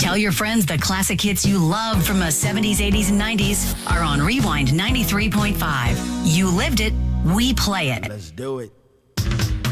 Tell your friends the classic hits you love from the 70s, 80s, and 90s are on Rewind 93.5. You lived it, we play it. Let's do it.